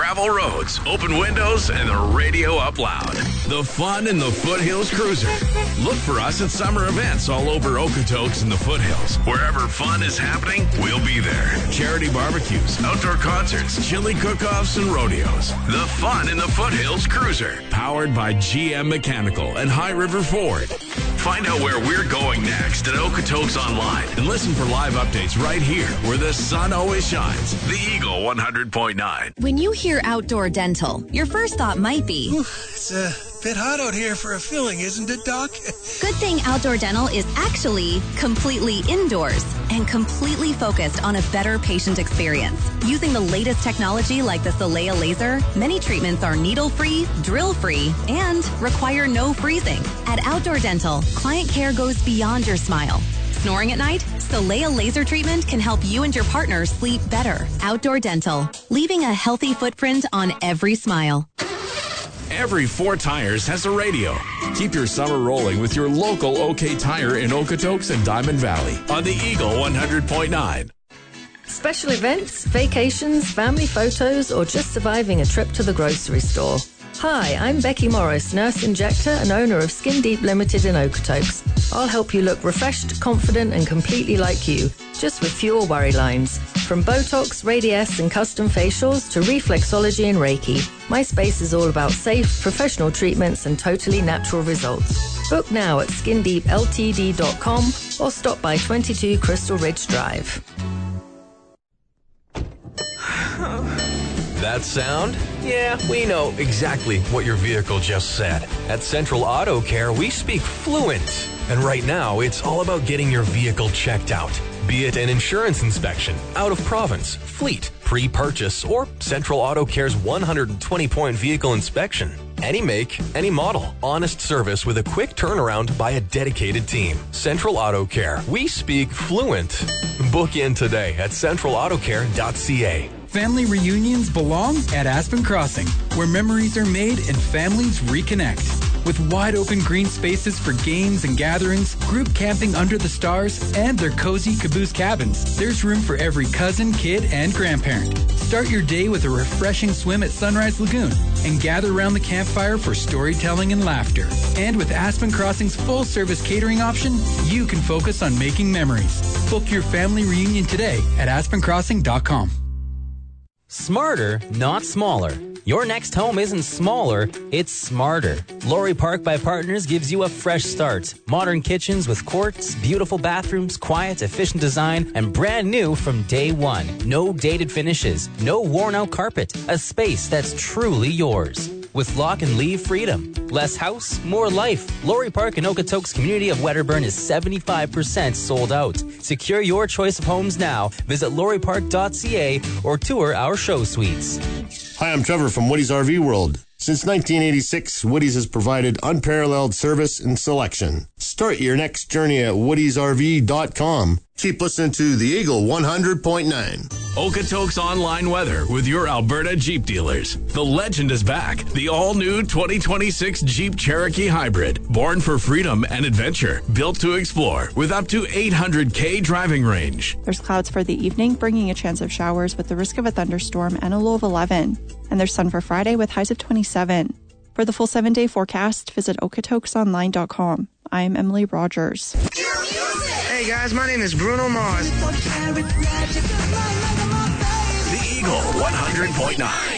gravel roads, open windows, and the radio up loud. The fun in the Foothills Cruiser. Look for us at summer events all over Okotoks and the Foothills. Wherever fun is happening, we'll be there. Charity barbecues, outdoor concerts, chili cook-offs, and rodeos. The fun in the Foothills Cruiser. Powered by GM Mechanical and High River Ford. Find out where we're going next at Okotoks Online and listen for live updates right here where the sun always shines. The Eagle 100.9. When you hear outdoor dental, your first thought might be, It's a bit hot out here for a filling, isn't it, Doc? good thing outdoor dental is actually completely indoors and completely focused on a better patient experience. Using the latest technology like the Solea laser, many treatments are needle-free, drill-free, and require no freezing. At Outdoor Dental, client care goes beyond your smile. Snoring at night? Solea laser treatment can help you and your partner sleep better. Outdoor Dental, leaving a healthy footprint on every smile. Every 4 Tires has a radio. Keep your summer rolling with your local OK Tire in Okotoks and Diamond Valley on the Eagle 100.9. Special events, vacations, family photos, or just surviving a trip to the grocery store. Hi, I'm Becky Morris, nurse injector and owner of Skin Deep Limited in Okotoks. I'll help you look refreshed, confident, and completely like you, just with fewer worry lines. From Botox, Radiesse, and custom facials to reflexology and Reiki, my space is all about safe, professional treatments and totally natural results. Book now at skindeepltd.com or stop by 22 Crystal Ridge Drive. That sound? Yeah, we know exactly what your vehicle just said. At Central Auto Care, we speak fluent. And right now, it's all about getting your vehicle checked out. Be it an insurance inspection, out of province, fleet, pre-purchase, or Central Auto Care's 120-point vehicle inspection. Any make, any model. Honest service with a quick turnaround by a dedicated team. Central Auto Care. We speak fluent. Book in today at centralautocare.ca. Family reunions belong at Aspen Crossing, where memories are made and families reconnect. With wide open green spaces for games and gatherings, group camping under the stars, and their cozy caboose cabins, there's room for every cousin, kid, and grandparent. Start your day with a refreshing swim at Sunrise Lagoon and gather around the campfire for storytelling and laughter. And with Aspen Crossing's full-service catering option, you can focus on making memories. Book your family reunion today at aspencrossing.com. Smarter, not smaller. Your next home isn't smaller, it's smarter. Laurie Park by Partners gives you a fresh start. Modern kitchens with courts, beautiful bathrooms, quiet, efficient design, and brand new from day one. No dated finishes, no worn out carpet. A space that's truly yours. With lock and leave freedom. Less house, more life. Laurie Park in Okotoks community of Wedderburn is 75% sold out. Secure your choice of homes now. Visit lauriepark.ca or tour our show suites. Hi, I'm Trevor from Woody's RV World. Since 1986, Woody's has provided unparalleled service and selection. Start your next journey at woodysrv.com. Keep listening to the Eagle 100.9. Okotoks Online Weather with your Alberta Jeep dealers. The legend is back. The all-new 2026 Jeep Cherokee Hybrid. Born for freedom and adventure. Built to explore with up to 800K driving range. There's clouds for the evening, bringing a chance of showers with the risk of a thunderstorm and a low of 11. And there's sun for Friday with highs of 27. For the full 7-day forecast, visit okotoksonline.com. I'm Emily Rogers. Hey guys, my name is Bruno Mars. The Eagle 100.9.